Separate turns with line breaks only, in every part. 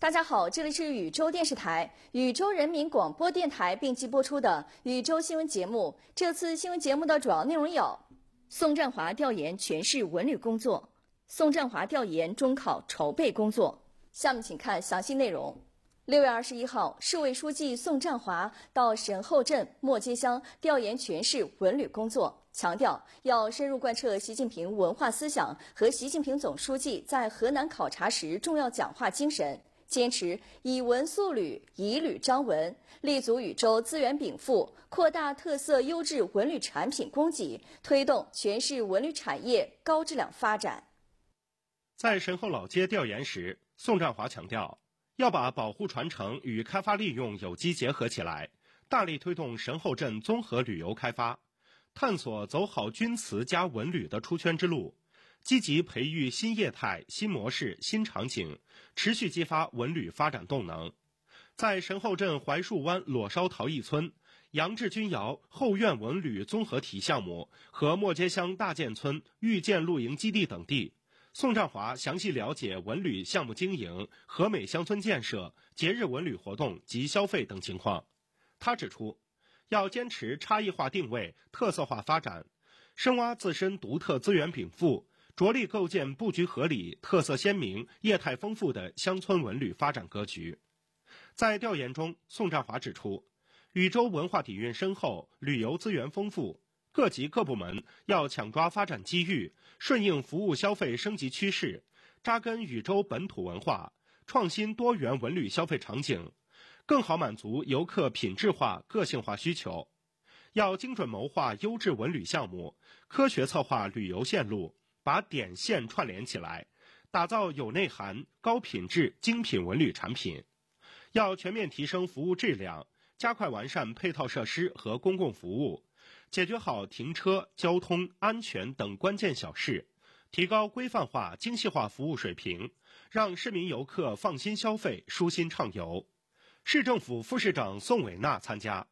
大家好，这里是宇宙电视台、宇宙人民广播电台并机播出的宇宙新闻节目。这次新闻节目的主要内容有：宋占华调研全市文旅工作，宋占华调研中考筹备工作。下面请看详细内容。6月21号，市委书记宋占华到神后镇磨街乡调研全市文旅工作，强调要深入贯彻习近平文化思想和习近平总书记在河南考察时重要讲话精神，坚持以文塑旅，以旅彰文，立足禹州资源禀赋，扩大特色优质文旅产品供给，推动全市文旅产业高质量发展。
在神后老街调研时，宋占华强调，要把保护传承与开发利用有机结合起来，大力推动神后镇综合旅游开发，探索走好军祠加文旅的出圈之路，积极培育新业态、新模式、新场景，持续激发文旅发展动能。在神后镇槐树湾裸烧陶艺村、杨志军窑后院文旅综合体项目和磨街乡大建村遇见露营基地等地，宋占华详细了解文旅项目经营、和美乡村建设、节日文旅活动及消费等情况。他指出，要坚持差异化定位、特色化发展，深挖自身独特资源禀赋，着力构建布局合理、特色鲜明、业态丰富的乡村文旅发展格局。在调研中，宋占华指出，禹州文化底蕴深厚，旅游资源丰富，各级各部门要抢抓发展机遇，顺应服务消费升级趋势，扎根禹州本土文化，创新多元文旅消费场景，更好满足游客品质化、个性化需求。要精准谋划优质文旅项目，科学策划旅游线路，把点线串联起来，打造有内涵、高品质、精品文旅产品。要全面提升服务质量，加快完善配套设施和公共服务，解决好停车、交通、安全等关键小事，提高规范化、精细化服务水平，让市民游客放心消费、舒心畅游。市政府副市长宋伟娜参加。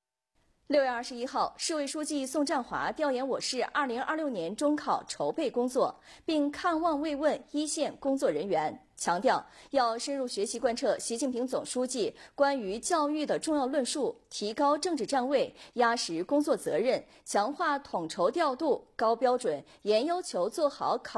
6月21号，市委书记宋占华调研我市2026年中考筹备工作，并看望慰问一线工作人员，强调要深入学习贯彻习近平总书记关于教育的重要论述，提高政治站位，压实工作责任，强化统筹调度，高标准严要求做好考